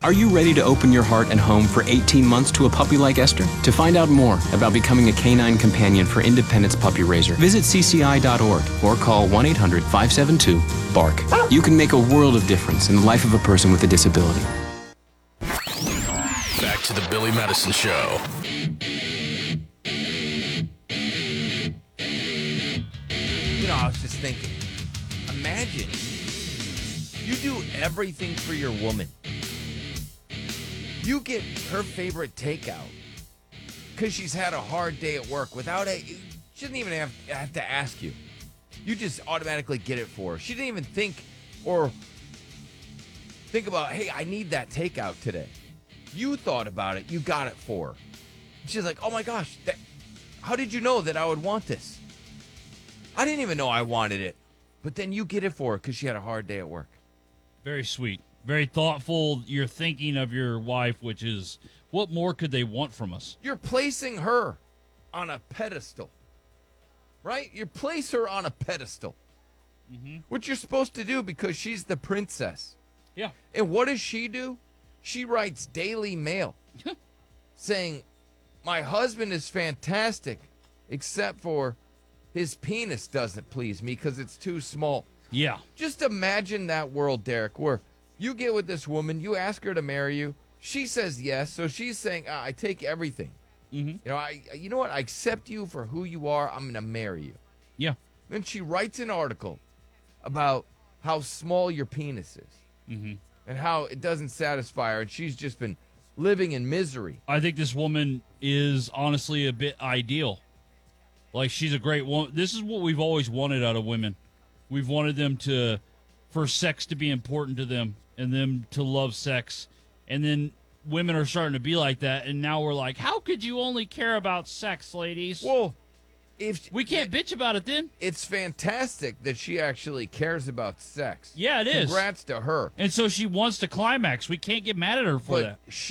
Are you ready to open your heart and home for 18 months to a puppy like Esther? To find out more about becoming a canine companion for Independence Puppy Raiser, visit cci.org or call 1-800-572-BARK. You can make a world of difference in the life of a person with a disability. Back to the Billy Madison Show. You know, I was just thinking, imagine you do everything for your woman. You get her favorite takeout because she's had a hard day at work without it. She doesn't even have to ask you. You just automatically get it for her. She didn't even think about, hey, I need that takeout today. You thought about it. You got it for her. She's like, oh my gosh, how did you know that I would want this? I didn't even know I wanted it. But then you get it for her because she had a hard day at work. Very sweet. Very thoughtful. You're thinking of your wife, which is, what more could they want from us? You're placing her on a pedestal, right? You place her on a pedestal, which you're supposed to do because she's the princess. Yeah. And what does she do? She writes Daily Mail saying, my husband is fantastic, except for his penis doesn't please me because it's too small. Yeah. Just imagine that world, Derek, where you get with this woman, you ask her to marry you, she says yes, so she's saying, I take everything. You know, you know what? I accept you for who you are. I'm going to marry you. Yeah. Then she writes an article about how small your penis is and how it doesn't satisfy her, and she's just been living in misery. I think this woman is honestly a bit ideal. Like, she's a great woman. This is what we've always wanted out of women. We've wanted them for sex to be important to them and them to love sex. And then women are starting to be like that. And now we're like, how could you only care about sex, ladies? Well, if We can't bitch about it then. it's fantastic that she actually cares about sex. Yeah, it is. Congrats to her. And so she wants to climax. We can't get mad at her for But that.